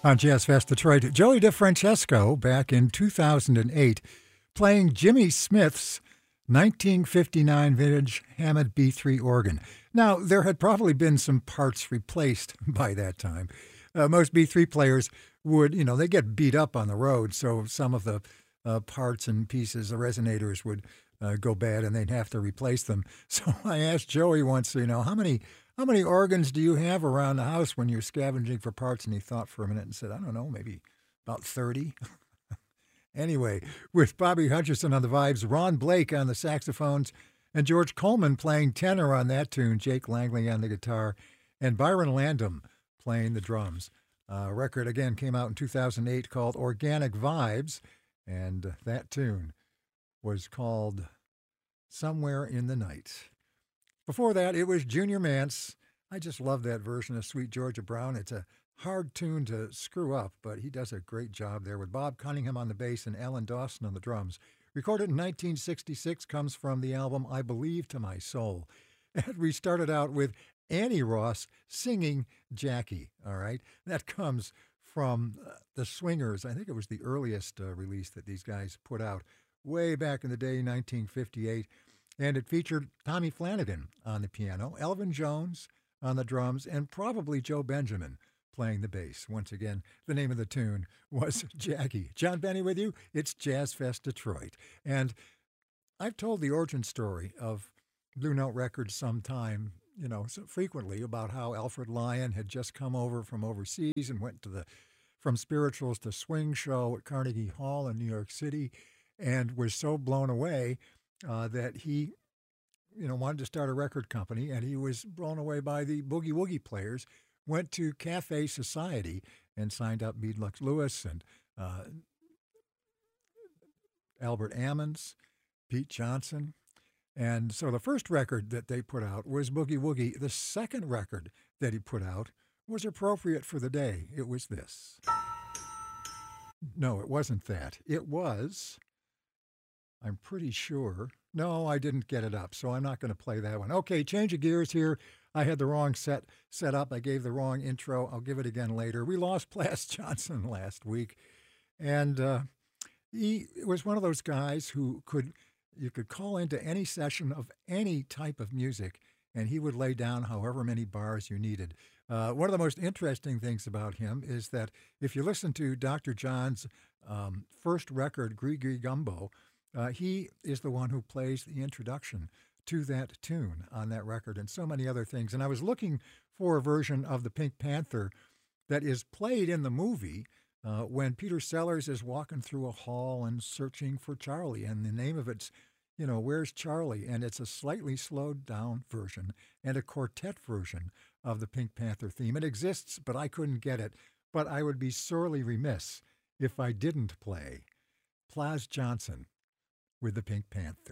On Jazz Fest Detroit, Joey DeFrancesco back in 2008 playing Jimmy Smith's 1959 vintage Hammond B3 organ. Now, there had probably been some parts replaced by that time. Most B3 players would, they get beat up on the road, so some of the parts and pieces, the resonators would go bad and they'd have to replace them. So I asked Joey once, how many organs do you have around the house when you're scavenging for parts? And he thought for a minute and said, I don't know, maybe about 30. Anyway, with Bobby Hutcherson on the vibes, Ron Blake on the saxophones, and George Coleman playing tenor on that tune, Jake Langley on the guitar, and Byron Landum playing the drums. Record, again, came out in 2008 called Organic Vibes, and that tune was called Somewhere in the Night. Before that, it was Junior Mance. I just love that version of Sweet Georgia Brown. It's a hard tune to screw up, but he does a great job there with Bob Cunningham on the bass and Alan Dawson on the drums. Recorded in 1966, comes from the album I Believe to My Soul. And we started out with Annie Ross singing Jackie, all right? That comes from The Swingers. I think it was the earliest release that these guys put out way back in the day, 1958. And it featured Tommy Flanagan on the piano, Elvin Jones on the drums, and probably Joe Benjamin playing the bass. Once again, the name of the tune was Jackie. John Benny with you. It's Jazz Fest Detroit. And I've told the origin story of Blue Note Records sometime, so frequently, about how Alfred Lyon had just come over from overseas and went to From Spirituals to Swing show at Carnegie Hall in New York City, and was so blown away that he, wanted to start a record company, and he was blown away by the boogie woogie players, went to Cafe Society and signed up Meade Lux Lewis and Albert Ammons, Pete Johnson. And so the first record that they put out was Boogie Woogie. The second record that he put out was appropriate for the day. It was this. No, it wasn't that. It was... I'm pretty sure. No, I didn't get it up, so I'm not going to play that one. Okay, change of gears here. I had the wrong set up. I gave the wrong intro. I'll give it again later. We lost Plas Johnson last week, and he was one of those guys who you could call into any session of any type of music, and he would lay down however many bars you needed. One of the most interesting things about him is that if you listen to Dr. John's first record, Gree Gree Gumbo, he is the one who plays the introduction to that tune on that record and so many other things. And I was looking for a version of the Pink Panther that is played in the movie when Peter Sellers is walking through a hall and searching for Charlie. And the name of it's, Where's Charlie? And it's a slightly slowed down version and a quartet version of the Pink Panther theme. It exists, but I couldn't get it. But I would be sorely remiss if I didn't play Plas Johnson with the Pink Panther.